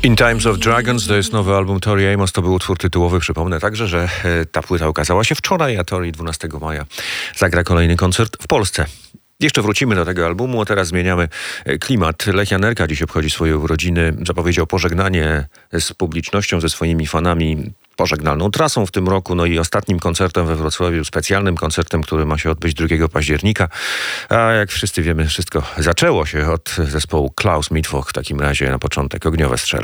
In Times of Dragons to jest nowy album Tori Amos, to był utwór tytułowy. Przypomnę także, że ta płyta ukazała się wczoraj, a Tori 12 maja zagra kolejny koncert w Polsce. Jeszcze wrócimy do tego albumu, a teraz zmieniamy klimat. Lech Janerka dziś obchodzi swoje urodziny. Zapowiedział pożegnanie z publicznością, ze swoimi fanami, pożegnalną trasą w tym roku, no i ostatnim koncertem we Wrocławiu, specjalnym koncertem, który ma się odbyć 2 października. A jak wszyscy wiemy, wszystko zaczęło się od zespołu Klaus Mittwoch, w takim razie na początek Ogniowe Strzelby.